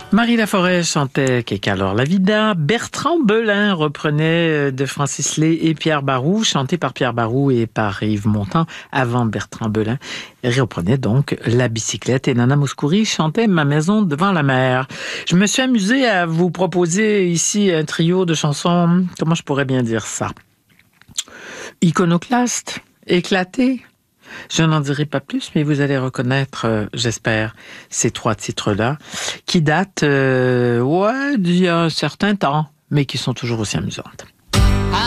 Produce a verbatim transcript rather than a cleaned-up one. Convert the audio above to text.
Marie Laforêt chantait Qu'est alors la vida. Bertrand Belin reprenait de Francis Lay et Pierre Barroux, chanté par Pierre Barroux et par Yves Montand avant Bertrand Belin. Il reprenait donc La bicyclette et Nana Mouskouri chantait Ma maison devant la mer. Je me suis amusée à vous proposer ici un trio de chansons, comment je pourrais bien dire ça? Iconoclaste, éclaté. Je n'en dirai pas plus, mais vous allez reconnaître, euh, j'espère, ces trois titres-là, qui datent euh, ouais, d'il y a un certain temps, mais qui sont toujours aussi amusantes.